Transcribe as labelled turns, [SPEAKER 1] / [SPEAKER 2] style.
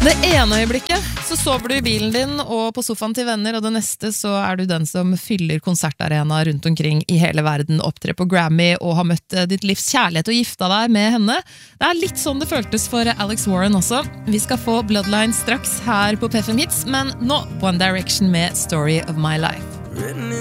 [SPEAKER 1] Det ene øyeblikket så sover du i bilen din og på sofaen til venner, og det neste så du den som fyller konsertarena rundt omkring i hele verden, opptrer på Grammy og har møtt ditt livs kjærlighet og gifta deg med henne. Det litt sånn det føltes for Alex Warren også. Vi skal få Bloodline straks her på PFM Hits, men nå One Direction med Story of My Life.